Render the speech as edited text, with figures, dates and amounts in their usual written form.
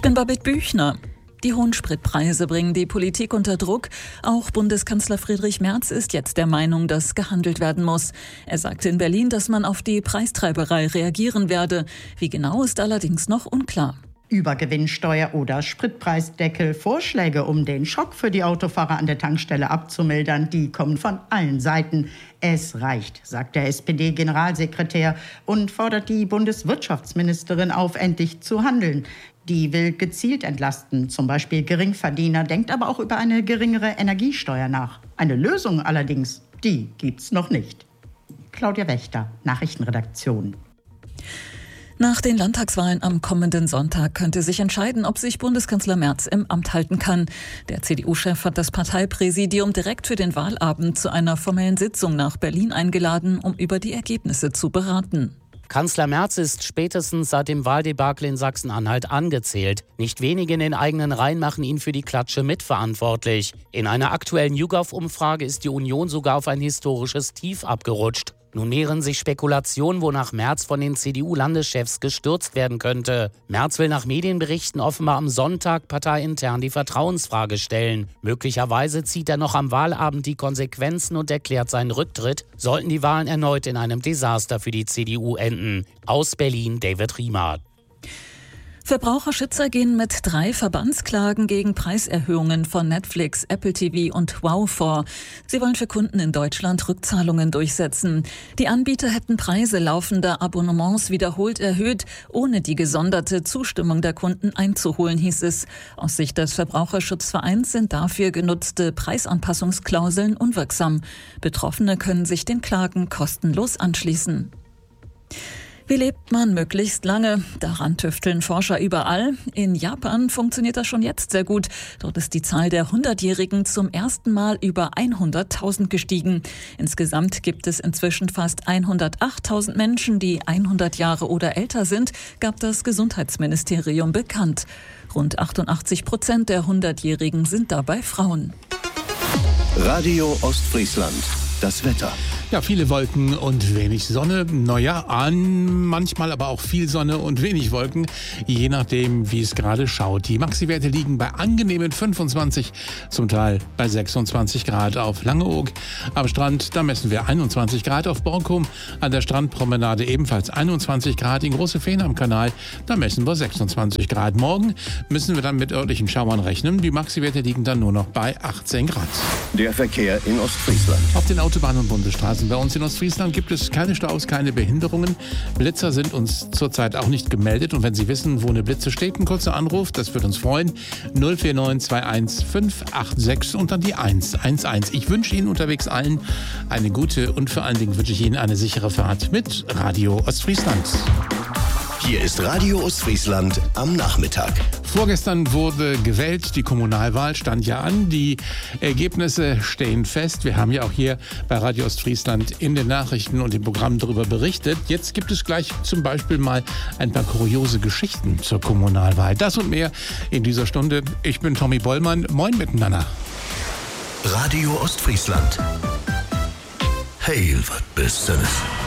Ich bin Babette Büchner. Die hohen Spritpreise bringen die Politik unter Druck. Auch Bundeskanzler Friedrich Merz ist jetzt der Meinung, dass gehandelt werden muss. Er sagte in Berlin, dass man auf die Preistreiberei reagieren werde. Wie genau, ist allerdings noch unklar. Übergewinnsteuer oder Spritpreisdeckel. Vorschläge, um den Schock für die Autofahrer an der Tankstelle abzumildern, die kommen von allen Seiten. Es reicht, sagt der SPD-Generalsekretär und fordert die Bundeswirtschaftsministerin auf, endlich zu handeln. Die will gezielt entlasten, zum Beispiel Geringverdiener, denkt aber auch über eine geringere Energiesteuer nach. Eine Lösung allerdings, die gibt's noch nicht. Claudia Wächter, Nachrichtenredaktion. Nach den Landtagswahlen am kommenden Sonntag könnte sich entscheiden, ob sich Bundeskanzler Merz im Amt halten kann. Der CDU-Chef hat das Parteipräsidium direkt für den Wahlabend zu einer formellen Sitzung nach Berlin eingeladen, um über die Ergebnisse zu beraten. Kanzler Merz ist spätestens seit dem Wahldebakel in Sachsen-Anhalt angezählt. Nicht wenige in den eigenen Reihen machen ihn für die Klatsche mitverantwortlich. In einer aktuellen YouGov-Umfrage ist die Union sogar auf ein historisches Tief abgerutscht. Nun mehren sich Spekulationen, wonach Merz von den CDU-Landeschefs gestürzt werden könnte. Merz will nach Medienberichten offenbar am Sonntag parteiintern die Vertrauensfrage stellen. Möglicherweise zieht er noch am Wahlabend die Konsequenzen und erklärt seinen Rücktritt, sollten die Wahlen erneut in einem Desaster für die CDU enden. Aus Berlin, David Riemer. Verbraucherschützer gehen mit 3 Verbandsklagen gegen Preiserhöhungen von Netflix, Apple TV und Wow vor. Sie wollen für Kunden in Deutschland Rückzahlungen durchsetzen. Die Anbieter hätten Preise laufender Abonnements wiederholt erhöht, ohne die gesonderte Zustimmung der Kunden einzuholen, hieß es. Aus Sicht des Verbraucherschutzvereins sind dafür genutzte Preisanpassungsklauseln unwirksam. Betroffene können sich den Klagen kostenlos anschließen. Wie lebt man möglichst lange? Daran tüfteln Forscher überall. In Japan funktioniert das schon jetzt sehr gut. Dort ist die Zahl der 100-Jährigen zum ersten Mal über 100.000 gestiegen. Insgesamt gibt es inzwischen fast 108.000 Menschen, die 100 Jahre oder älter sind, gab das Gesundheitsministerium bekannt. Rund 88% der 100-Jährigen sind dabei Frauen. Radio Ostfriesland. Das Wetter. Ja, viele Wolken und wenig Sonne. Manchmal aber auch viel Sonne und wenig Wolken, je nachdem, wie es gerade schaut. Die Maxi-Werte liegen bei angenehmen 25, zum Teil bei 26 Grad auf Langeoog. Am Strand, da messen wir 21 Grad auf Borkum. An der Strandpromenade ebenfalls 21 Grad. In Große Fehn am Kanal, da messen wir 26 Grad. Morgen müssen wir dann mit örtlichen Schauern rechnen. Die Maxi-Werte liegen dann nur noch bei 18 Grad. Der Verkehr in Ostfriesland. Auf den Autobahnen und Bundesstraßen bei uns in Ostfriesland gibt es keine Staus, keine Behinderungen. Blitzer sind uns zurzeit auch nicht gemeldet. Und wenn Sie wissen, wo eine Blitze steht, ein kurzer Anruf, das würde uns freuen. 049 21 586 und dann die 111. Ich wünsche Ihnen unterwegs allen eine gute und vor allen Dingen wünsche ich Ihnen eine sichere Fahrt mit Radio Ostfriesland. Hier ist Radio Ostfriesland am Nachmittag. Vorgestern wurde gewählt, die Kommunalwahl stand ja an, die Ergebnisse stehen fest. Wir haben ja auch hier bei Radio Ostfriesland in den Nachrichten und im Programm darüber berichtet. Jetzt gibt es gleich zum Beispiel mal ein paar kuriose Geschichten zur Kommunalwahl. Das und mehr in dieser Stunde. Ich bin Tommy Bollmann. Moin miteinander. Radio Ostfriesland. Hey, was bist du?